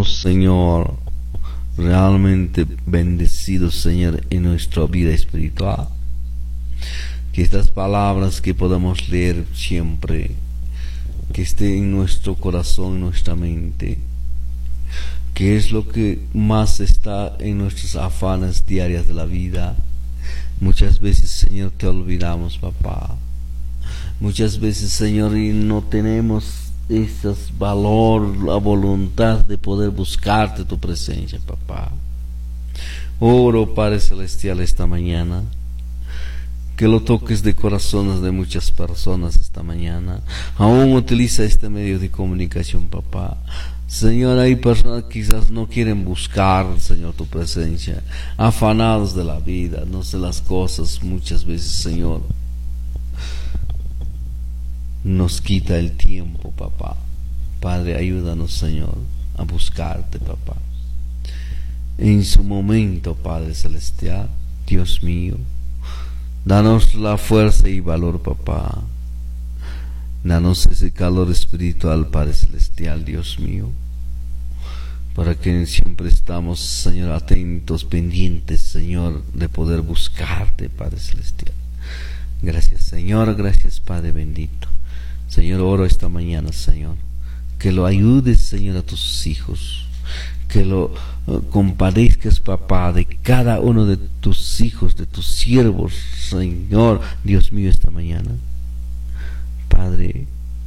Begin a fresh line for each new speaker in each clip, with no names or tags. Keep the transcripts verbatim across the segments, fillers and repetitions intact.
estamos, Señor, realmente bendecidos, Señor, en nuestra vida espiritual. Que estas palabras que podamos leer siempre, que esté en nuestro corazón, en nuestra mente, que es lo que más está en nuestros afanes diarias de la vida. Muchas veces, Señor, te olvidamos, papá. Muchas veces, Señor, y no tenemos ese valor, la voluntad de poder buscarte tu presencia, papá. Oro, Padre Celestial, esta mañana, que lo toques de corazones de muchas personas esta mañana. Aún utiliza este medio de comunicación, papá. Señor, hay personas que quizás no quieren buscar, Señor, tu presencia, afanados de la vida, no sé las cosas, muchas veces, Señor, nos quita el tiempo, papá. Padre, ayúdanos, Señor, a buscarte, papá. En su momento, Padre Celestial, Dios mío, danos la fuerza y valor, papá. Danos ese calor espiritual, Padre Celestial, Dios mío, para que siempre estamos, Señor, atentos, pendientes, Señor, de poder buscarte, Padre Celestial. Gracias, Señor, gracias, Padre bendito. Señor, oro esta mañana, Señor, que lo ayudes, Señor, a tus hijos, que lo uh, compadezcas, papá, de cada uno de tus hijos, de tus siervos, Señor, Dios mío, esta mañana. Padre,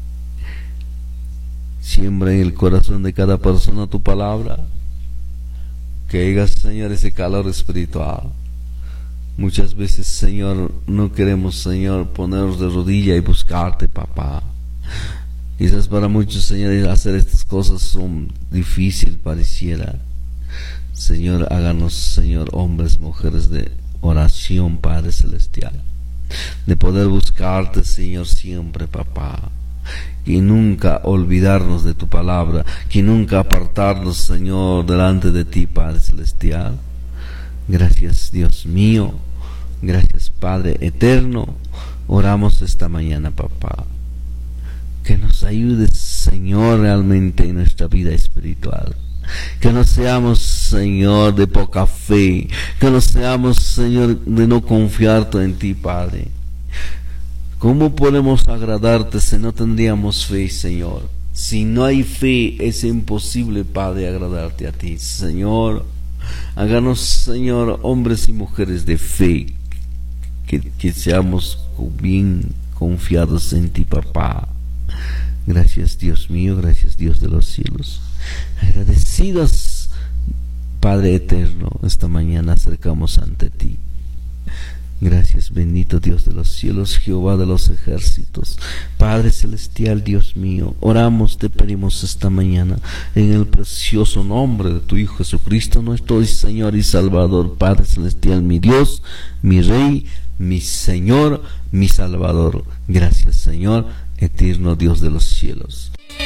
siembra en el corazón de cada persona tu palabra, que hagas, Señor, ese calor espiritual. Muchas veces, Señor, no queremos, Señor, ponernos de rodilla y buscarte, papá. Quizás para muchos, Señor, hacer estas cosas son difíciles, pareciera. Señor, háganos, Señor, hombres, mujeres de oración, Padre Celestial, de poder buscarte, Señor, siempre, papá. Y nunca olvidarnos de tu palabra, que nunca apartarnos, Señor, delante de ti, Padre Celestial. Gracias, Dios mío. Gracias, Padre eterno. Oramos esta mañana, papá, que nos ayudes, Señor, realmente en nuestra vida espiritual. Que no seamos, Señor, de poca fe. Que no seamos, Señor, de no confiar en ti, Padre. ¿Cómo podemos agradarte si no tendríamos fe, Señor? Si no hay fe, es imposible, Padre, agradarte a ti, Señor. Háganos, Señor, hombres y mujeres de fe, que, que seamos bien confiados en ti, papá. Gracias, Dios mío, gracias, Dios de los cielos. Agradecidos, Padre eterno, esta mañana acercamos ante ti. Gracias, bendito Dios de los cielos, Jehová de los ejércitos, Padre celestial, Dios mío. Oramos, te pedimos esta mañana en el precioso nombre de tu Hijo Jesucristo, nuestro Señor y Salvador. Padre celestial, mi Dios, mi Rey, mi Señor, mi Salvador. Gracias, Señor, eterno Dios de los cielos.